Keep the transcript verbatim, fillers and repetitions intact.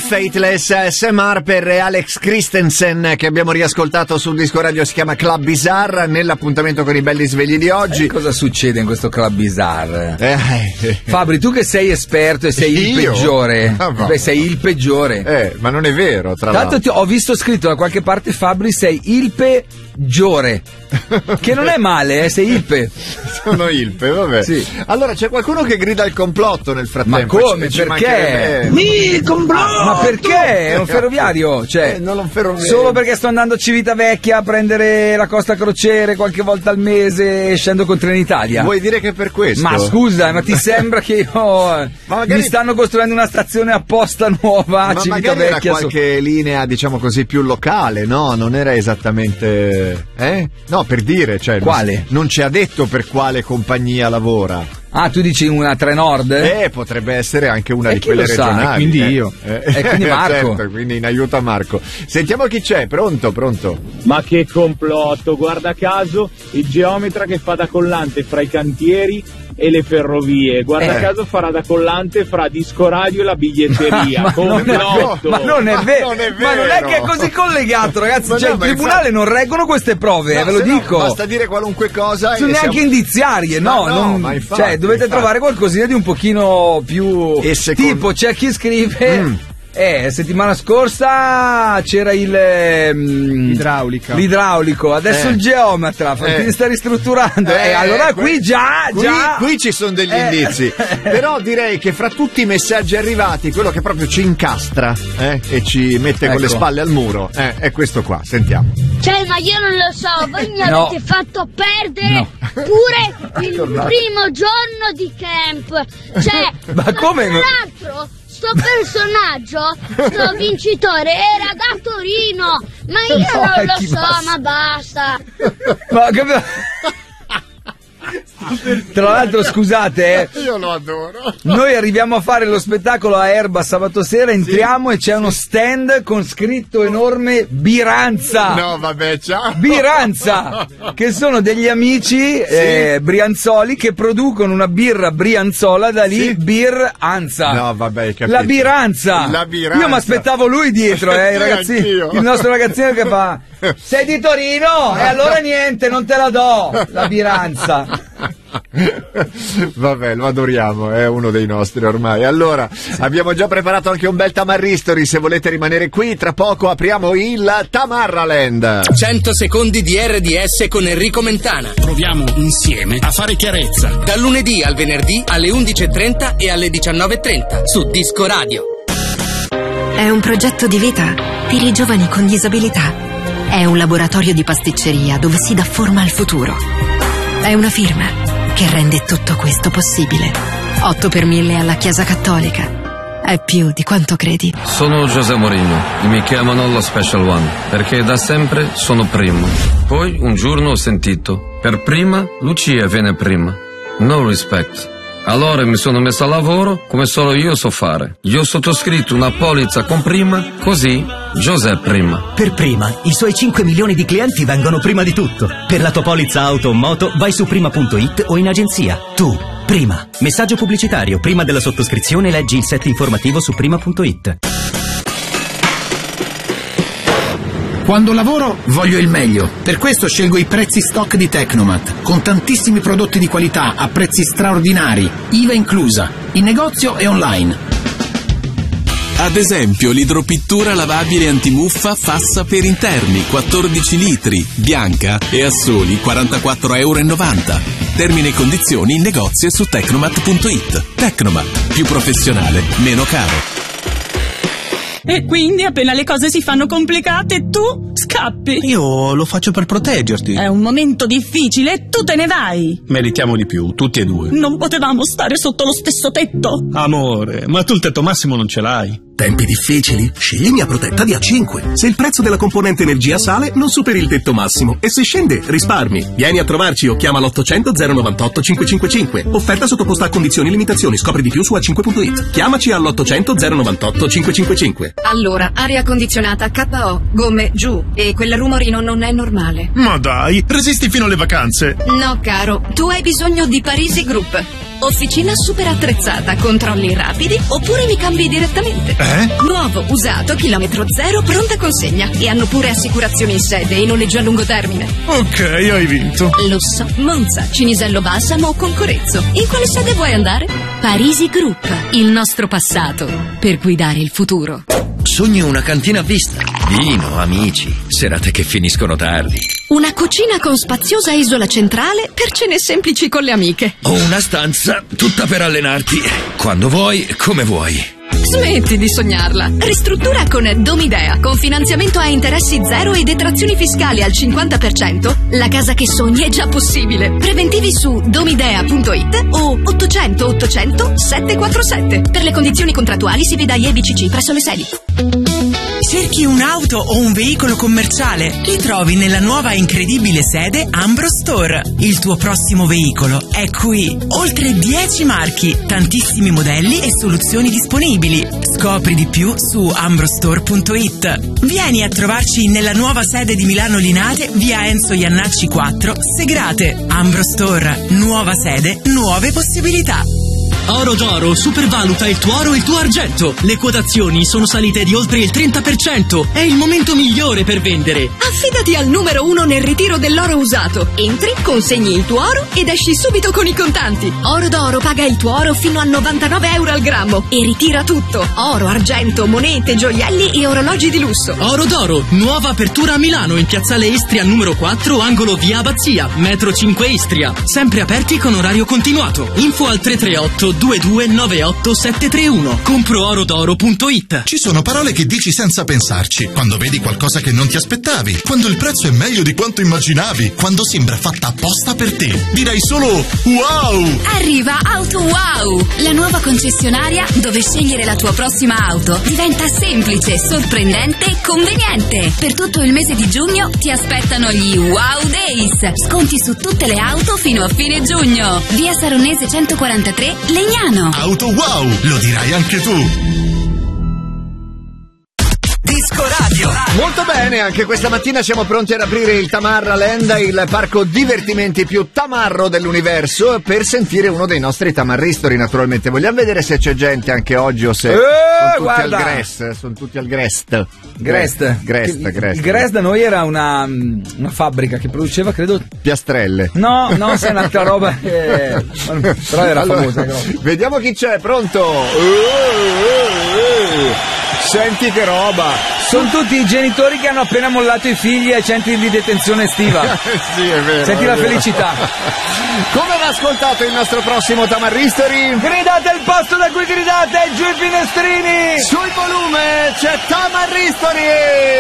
Faithless, Sam Harper e Alex Christensen, che abbiamo riascoltato sul disco radio, si chiama Club Bizarre, nell'appuntamento con i belli svegli di oggi. Eh, cosa succede in questo Club Bizarre? Eh, eh, Fabri, tu che sei esperto e sei il io? peggiore. Ah, Beh, sei il peggiore. Eh, ma non è vero, tra Tanto l'altro. ti, ho visto scritto da qualche parte, Fabri, sei il peggiore. Che non è male, eh, sei Ilpe. Sono Ilpe, vabbè. Sì. Allora c'è qualcuno che grida il complotto nel frattempo. Ma come? Ci- ci Perché? mancherebbe- Il complotto! Ma perché? È un ferroviario? Cioè, Eh, non lo ferroviario. solo perché sto andando a Civitavecchia a prendere la Costa Crociere qualche volta al mese e scendo con Trenitalia. Vuoi dire che è per questo? Ma scusa, ma ti sembra che io Ma magari- mi stanno costruendo una stazione apposta nuova a Ma magari era Civitavecchia? qualche linea, diciamo così, più locale, no? Non era esattamente... Eh? No, per dire, cioè... Quale? Non ci ha detto per quale compagnia lavora. Ah, tu dici una Trenord? Eh, potrebbe essere anche una E di chi quelle lo sa? regionali. E quindi eh. io. Eh, E quindi Marco. Certo, quindi in aiuto a Marco. Sentiamo chi c'è, pronto, pronto. Ma che complotto, guarda caso il geometra che fa da collante fra i cantieri e le ferrovie, guarda Eh. caso farà da collante fra disco radio e la biglietteria. Ma non, è, Complotto. ma non è Ma vero, non è ma non è vero. che è così collegato, ragazzi. Ma Cioè, no, il ma tribunale infatti- non reggono queste prove, No, eh, ve lo se no dico. basta dire qualunque cosa. Sono e neanche siamo- indiziarie, no, Ma no, non- ma infatti, cioè dovete infatti. trovare qualcosina di un pochino più E secondo- tipo c'è chi scrive Mm. eh, settimana scorsa c'era il ehm, Idraulica. l'idraulico, adesso Eh. il geometra, Fantini Eh. sta ristrutturando, Eh, eh, allora que- qui già, qui, già qui ci sono degli Eh. indizi. Però direi che fra tutti i messaggi arrivati, quello che proprio ci incastra eh, e ci mette con Ecco. le spalle al muro eh, è questo qua, sentiamo. Cioè, ma io non lo so, voi mi No. avete fatto perdere No. pure il primo giorno di camp. Cioè, Ma come? Tra l'altro, sto personaggio, sto vincitore, era da Torino. Ma io No, non lo chi so, basta. ma basta. Ma che- Tra l'altro scusate, eh, Io lo adoro. noi arriviamo a fare lo spettacolo a Erba sabato sera, entriamo e c'è uno stand con scritto enorme Biranza. No, vabbè, ciao. Biranza, che sono degli amici eh, brianzoli che producono una birra brianzola, da lì Sì. Bir Anza. No, vabbè, hai capito. La Biranza. La Biranza. Io mi aspettavo lui dietro, eh, Sì, il ragazzino, anch'io. il nostro ragazzino che fa: sei di Torino? E allora niente, non te la do, la Biranza. Vabbè, lo adoriamo, è uno dei nostri ormai. Allora, abbiamo già preparato anche un bel Tamarristori, se volete rimanere qui, tra poco apriamo il Tamarraland. cento secondi di R D S con Enrico Mentana. Proviamo insieme a fare chiarezza. Dal lunedì al venerdì alle undici e trenta e alle diciannove e trenta su Disco Radio. È un progetto di vita per i giovani con disabilità. È un laboratorio di pasticceria dove si dà forma al futuro. È una firma che rende tutto questo possibile. otto per mille alla Chiesa Cattolica. È più di quanto credi. Sono José Mourinho e mi chiamano lo Special One perché da sempre sono primo. Poi un giorno ho sentito: per prima Lucia viene prima. No respect. Allora mi sono messo a lavoro come solo io so fare. Io ho sottoscritto una polizza con prima, così José prima. Per prima, i suoi cinque milioni di clienti vengono prima di tutto. Per la tua polizza auto o moto vai su prima punto it o in agenzia. Tu, prima. Messaggio pubblicitario: prima della sottoscrizione leggi il set informativo su prima punto it. Quando lavoro voglio il meglio, per questo scelgo i prezzi stock di Tecnomat, con tantissimi prodotti di qualità a prezzi straordinari, I V A inclusa, in negozio e online. Ad esempio l'idropittura lavabile antimuffa Fassa per interni, quattordici litri, bianca e a soli quarantaquattro e novanta euro. Termini e condizioni in negozio e su tecnomat punto it. Tecnomat, più professionale, meno caro. E quindi appena le cose si fanno complicate tu scappi. Io lo faccio per proteggerti. È un momento difficile e tu te ne vai. Meritiamo di più, tutti e due. Non potevamo stare sotto lo stesso tetto. Amore, ma tu il tetto massimo non ce l'hai. Tempi difficili? Scegli Mia Protetta di A cinque. Se il prezzo della componente energia sale, non superi il tetto massimo. E se scende, risparmi. Vieni a trovarci o chiama l'ottocento zero novantotto cinquecentocinquantacinque. Offerta sottoposta a condizioni e limitazioni. Scopri di più su A cinque punto it. Chiamaci all'ottocento zero novantotto cinquecentocinquantacinque. Allora, aria condizionata K O, gomme giù, e quel rumorino non è normale. Ma dai, resisti fino alle vacanze. No, caro, tu hai bisogno di Parisi Group. Officina super attrezzata, controlli rapidi oppure mi cambi direttamente. Eh? Nuovo, usato, chilometro zero, pronta consegna. E hanno pure assicurazioni in sede e noleggio a lungo termine. Ok, hai vinto. Lo so, Monza, Cinisello Balsamo o Concorezzo. In quale sede vuoi andare? Parisi Group, il nostro passato per guidare il futuro. Sogno una cantina a vista, vino, amici, serate che finiscono tardi. Una cucina con spaziosa isola centrale per cene semplici con le amiche. O una stanza tutta per allenarti, quando vuoi, come vuoi. Smetti di sognarla. Ristruttura con Domidea, con finanziamento a interessi zero e detrazioni fiscali al cinquanta per cento. La casa che sogni è già possibile. Preventivi su domidea punto it o ottocento ottocento settecentoquarantasette. Per le condizioni contrattuali si veda I E B C C presso le sedi. Cerchi un'auto o un veicolo commerciale? Li trovi nella nuova e incredibile sede Ambro Store. Il tuo prossimo veicolo è qui. Oltre dieci marchi, tantissimi modelli e soluzioni disponibili. Scopri di più su ambrostore punto it. Vieni a trovarci nella nuova sede di Milano Linate, via Enzo Iannacci quattro, Segrate. Ambro Store, nuova sede, nuove possibilità. Oro d'Oro supervaluta il tuo oro e il tuo argento. Le quotazioni sono salite di oltre il trenta per cento. È il momento migliore per vendere. Affidati al numero uno nel ritiro dell'oro usato. Entri, consegni il tuo oro ed esci subito con i contanti. Oro d'Oro paga il tuo oro fino a novantanove euro al grammo e ritira tutto. Oro, argento, monete, gioielli e orologi di lusso. Oro d'Oro, nuova apertura a Milano in piazzale Istria numero quattro, angolo via Abbazia, metro cinque Istria. Sempre aperti con orario continuato. Info al tre tre otto due due nove otto sette tre uno. compro oro d'oro punto it. Ci sono parole che dici senza pensarci, quando vedi qualcosa che non ti aspettavi, quando il prezzo è meglio di quanto immaginavi, quando sembra fatta apposta per te. Direi solo wow! Arriva Auto Wow, la nuova concessionaria dove scegliere la tua prossima auto diventa semplice, sorprendente e conveniente. Per tutto il mese di giugno ti aspettano gli Wow Days. Sconti su tutte le auto fino a fine giugno. Via Saronese centoquarantatré, Legnano. Auto Wow, lo dirai anche tu. Disco Radio. Molto bene, anche questa mattina siamo pronti ad aprire il Tamarra Land, il parco divertimenti più tamarro dell'universo, per sentire uno dei nostri tamarristori. Naturalmente vogliamo vedere se c'è gente anche oggi o se eh, sono tutti guarda. al Grest, sono tutti al Grest. Grest. Grest, il, Grest. Il Grest da noi era una, una fabbrica che produceva, credo, piastrelle. No, no, se è un'altra roba che... però era allora, famosa. Però. Vediamo chi c'è, pronto? Uh, uh, uh. Senti che roba! Sono tutti i genitori che hanno appena mollato i figli ai centri di detenzione estiva. Sì, è vero. Senti è la vero. felicità. Come va ascoltato il nostro prossimo Tamarristori? Gridate il posto da cui gridate, giù i finestrini! Sul volume c'è Tamarristori!